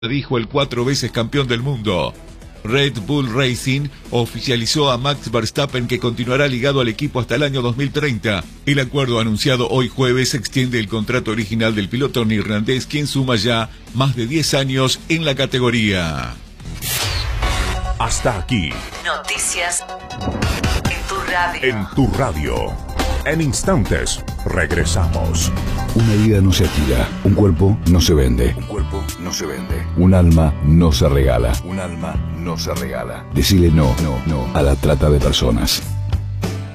dijo el 4 veces campeón del mundo. Red Bull Racing oficializó a Max Verstappen, que continuará ligado al equipo hasta el año 2030. El acuerdo anunciado hoy jueves extiende el contrato original del piloto neerlandés, quien suma ya más de 10 años en la categoría. Hasta aquí. Noticias en tu radio. En tu radio. En instantes, regresamos. Una vida no se alquila, un cuerpo no se vende. Un cuerpo no se vende. Un alma no se regala. Un alma no se regala. Decile no a la trata de personas.